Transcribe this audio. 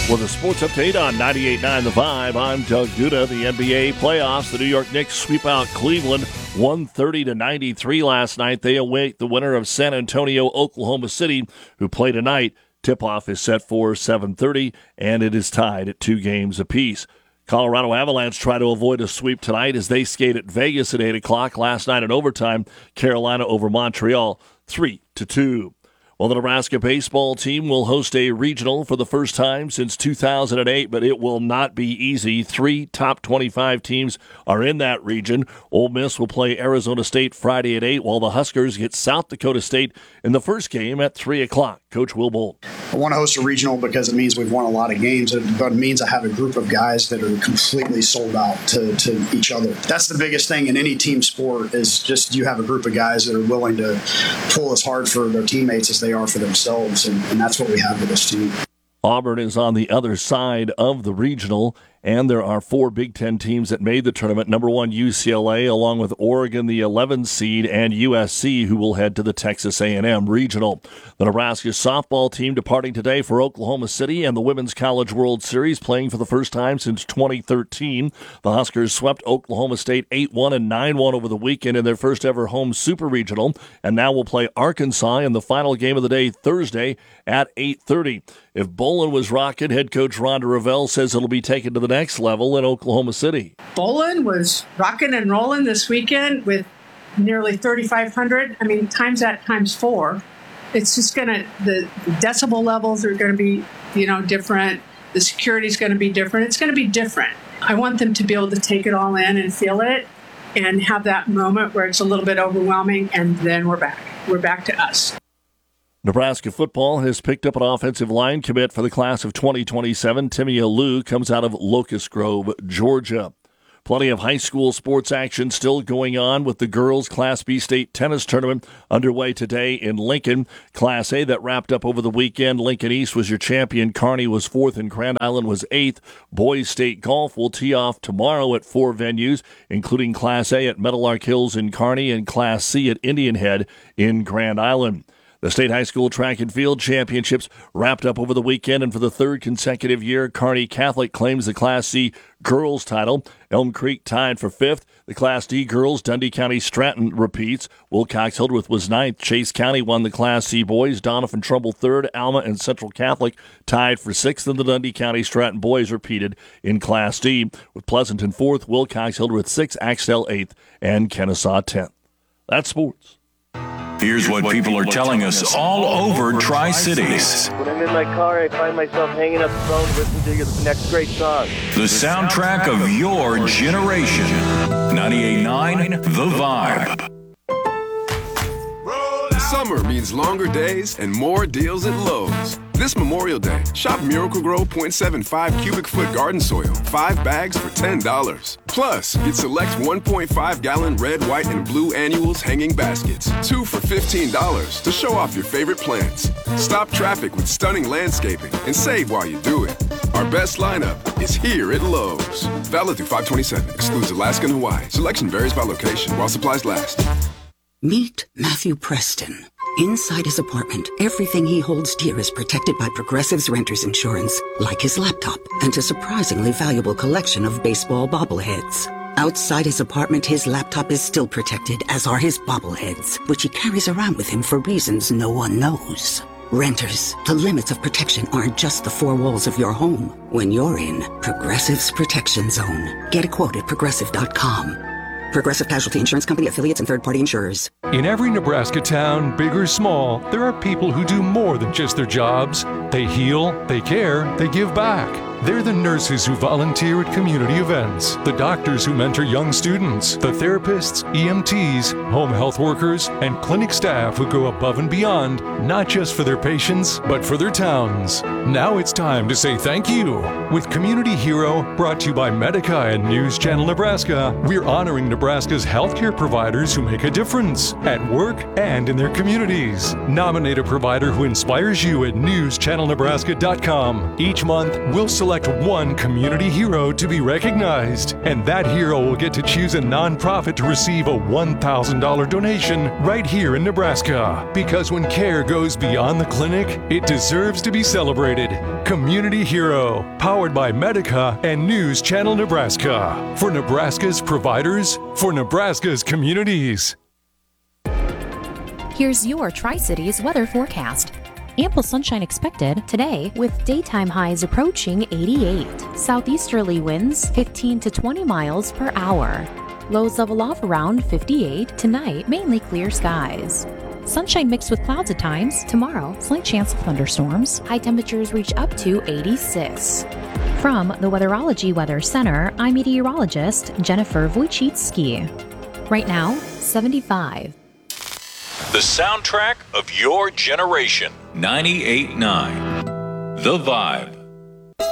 With a sports update on 98.9 The Vibe, I'm Doug Duda. The NBA playoffs, the New York Knicks sweep out Cleveland 130-93 last night. They await the winner of San Antonio, Oklahoma City, who play tonight. Tip-off is set for 7:30, and it is tied at 2 games apiece. Colorado Avalanche try to avoid a sweep tonight as they skate at Vegas at 8 o'clock. Last night in overtime, Carolina over Montreal 3-2. Well, the Nebraska baseball team will host a regional for the first time since 2008, but it will not be easy. 3 top 25 teams are in that region. Ole Miss will play Arizona State Friday at 8, while the Huskers get South Dakota State in the first game at 3 o'clock. Coach Will Bolt. I want to host a regional because it means we've won a lot of games, but it means I have a group of guys that are completely sold out to each other. That's the biggest thing in any team sport, is just you have a group of guys that are willing to pull as hard for their teammates as they are for themselves, and that's what we have with this team. Auburn is on the other side of the regional, and there are 4 Big Ten teams that made the tournament. Number 1, UCLA, along with Oregon, the 11th seed, and USC, who will head to the Texas A&M regional. The Nebraska softball team departing today for Oklahoma City and the Women's College World Series, playing for the first time since 2013. The Huskers swept Oklahoma State 8-1 and 9-1 over the weekend in their first ever home super regional, and now will play Arkansas in the final game of the day Thursday at 8:30. If Bolin was rocking, head coach Rhonda Revelle says it'll be taken to the next level in Oklahoma City. Bolin was rocking and rolling this weekend with nearly 3,500. I mean, times that times 4. It's just the decibel levels are going to be, different. The security is going to be different. It's going to be different. I want them to be able to take it all in and feel it and have that moment where it's a little bit overwhelming, and then we're back. We're back to us. Nebraska football has picked up an offensive line commit for the class of 2027. Timia Liu comes out of Locust Grove, Georgia. Plenty of high school sports action still going on with the girls' Class B state tennis tournament underway today in Lincoln. Class A that wrapped up over the weekend. Lincoln East was your champion. Kearney was 4th and Grand Island was 8th. Boys State Golf will tee off tomorrow at 4 venues, including Class A at Meadowlark Hills in Kearney and Class C at Indian Head in Grand Island. The State High School Track and Field Championships wrapped up over the weekend, and for the 3rd consecutive year, Kearney Catholic claims the Class C girls title. Elm Creek tied for 5th. The Class D girls, Dundee County Stratton repeats. Wilcox Hildreth was 9th. Chase County won the Class C boys. Donovan Trumbull 3rd. Alma and Central Catholic tied for 6th, and the Dundee County Stratton boys repeated in Class D, with Pleasanton 4th, Wilcox Hildreth 6th, Axtell 8th, and Kennesaw 10th. That's sports. Here's what people are telling us all over Tri-Cities. When I'm in my car, I find myself hanging up the phone listening to the next great song. The soundtrack of your generation. 98.9 The Vibe. Summer means longer days and more deals at Lowe's. This Memorial Day, shop Miracle-Gro 0.75 cubic foot garden soil, 5 bags for $10. Plus, get select 1.5-gallon red, white, and blue annuals hanging baskets, 2 for $15 to show off your favorite plants. Stop traffic with stunning landscaping and save while you do it. Our best lineup is here at Lowe's. Valid through 5/27, excludes Alaska and Hawaii. Selection varies by location while supplies last. Meet Matthew Preston. Inside his apartment, everything he holds dear is protected by Progressive's Renter's Insurance, like his laptop and a surprisingly valuable collection of baseball bobbleheads. Outside his apartment, his laptop is still protected, as are his bobbleheads, which he carries around with him for reasons no one knows. Renters, the limits of protection aren't just the 4 walls of your home. When you're in Progressive's Protection Zone, get a quote at Progressive.com. Progressive Casualty Insurance Company, affiliates, and third-party insurers. In every Nebraska town, big or small, there are people who do more than just their jobs. They heal, they care, they give back. They're the nurses who volunteer at community events, the doctors who mentor young students, the therapists, EMTs, home health workers, and clinic staff who go above and beyond, not just for their patients, but for their towns. Now it's time to say thank you. With Community Hero, brought to you by Medica and News Channel Nebraska, we're honoring Nebraska's healthcare providers who make a difference at work and in their communities. Nominate a provider who inspires you at newschannelnebraska.com. Each month, we'll select select one community hero to be recognized, and that hero will get to choose a nonprofit to receive a $1,000 donation right here in Nebraska. Because when care goes beyond the clinic, it deserves to be celebrated. Community Hero, powered by Medica and News Channel Nebraska. For Nebraska's providers, for Nebraska's communities. Here's your Tri-Cities weather forecast. Ample sunshine expected today with daytime highs approaching 88. Southeasterly winds 15 to 20 miles per hour. Lows level off around 58. Tonight, mainly clear skies. Sunshine mixed with clouds at times. Tomorrow, slight chance of thunderstorms. High temperatures reach up to 86. From the Weatherology Weather Center, I'm meteorologist Jennifer Wojcicki. Right now, 75. The soundtrack of your generation. 98.9. The Vibe.